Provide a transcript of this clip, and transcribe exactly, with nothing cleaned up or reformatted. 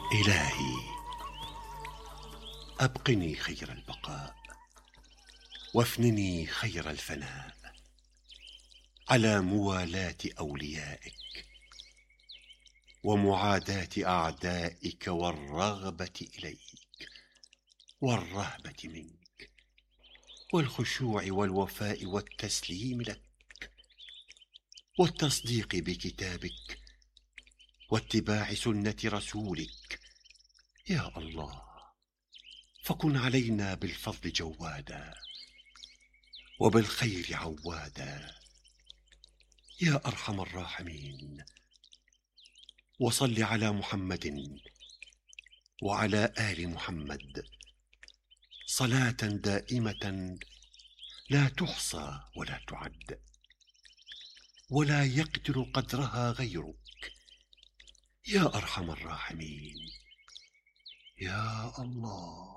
إلهي، أبقني خير البقاء وافنني خير الفناء على موالاة أوليائك ومعاداة أعدائك والرغبة إليك والرهبة منك والخشوع والوفاء والتسليم لك والتصديق بكتابك واتباع سنة رسولك. يا الله، فكن علينا بالفضل جوادا وبالخير عوادا يا أرحم الراحمين. وصل على محمد وعلى آل محمد صلاة دائمة لا تحصى ولا تعد ولا يقدر قدرها غيرك يا أرحم الراحمين. يا الله.